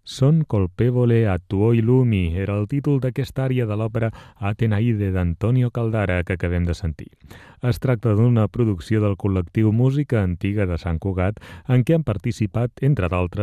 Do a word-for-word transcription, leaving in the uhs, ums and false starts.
Son colpevole a tuoi lumi era el títol d'aquesta ària de l'òpera Atenaide d'Antonio Caldara que acabem de sentir. Es tracta d'una producció del col·lectiu Música Antiga de Sant Cugat en què han participat, entre d'altres,